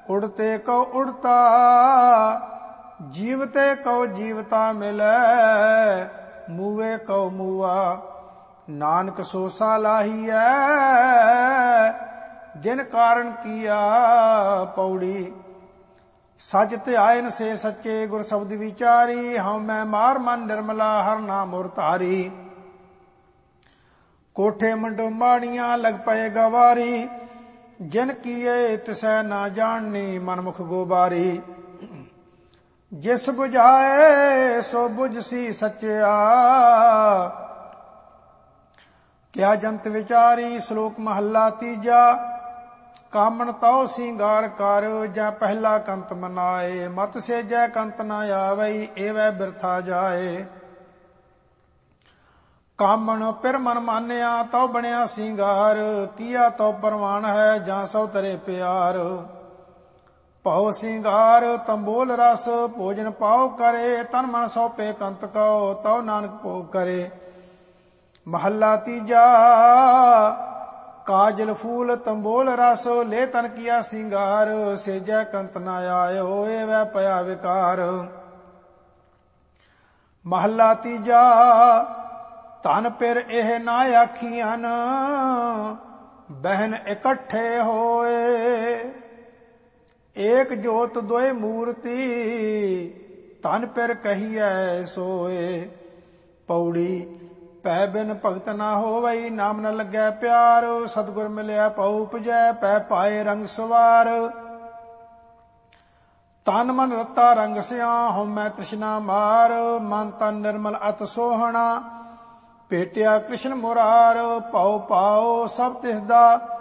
उड़ते कौ उड़ता, जीवते कौ जीवता मिलै, मूवे कौ मूआ, नानक सो सालाहिया, जिन कारण किया पौड़ी। सच ध्यायन से सच्चे गुर शब्द विचारी, हम मैं मार मन निर्मला हर नाम और धारी। कोठे मंडो माड़ियां लग पए गवारी, जिन किए तिसै ना जाननी मनमुख गोबारी। जिस बुझाए सो बुझसी सच्चिया, क्या जंत विचारी। श्लोक महला तीजा। कामन तौ सिंगार कर, जै पहला कंत मनाए, मत से जै कंत न आवई, एवै बिरथा जाए। कामन पिर मन मानिया, तौ बनिया सिंगार, किया तौ परवान है, ਜਾਂ ਸੋ ਤਰੇ ਪਿਆਰ। पाओ सिंगार तंबोल रस, भोजन पाओ करे, तन मन सौंपे कंत कौ, तौ नानक भोग करे। महला तीजा। काजल फूल तंबोल रस, ले तन किया सिंगार, सेजै कंत न आयो, एवै पया विकार। महला तीजा। धन पिर एह ना आखियन, बहन इकट्ठे होए, एक जोत दोए मूर्ति, धन पिर कहिए सोए। पौड़ी। पै बिन भगत ना होवई, नाम न लगै प्यार, सतगुर मिलिया पौ उपजै, पै पाए रंग सवार। तन मन रता रंग सिया, हਉਮੈ तृष्णा मार, मन तन निर्मल अत सोहना, भेटिया कृष्ण मुरार। पाओ पाओ सब तिसदा,